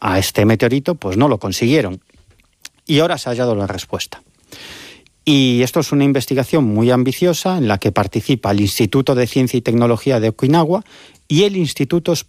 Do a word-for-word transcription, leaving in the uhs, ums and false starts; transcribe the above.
a este meteorito, pues no lo consiguieron. Y ahora se ha hallado la respuesta. Y esto es una investigación muy ambiciosa en la que participa el Instituto de Ciencia y Tecnología de Okinawa y el Instituto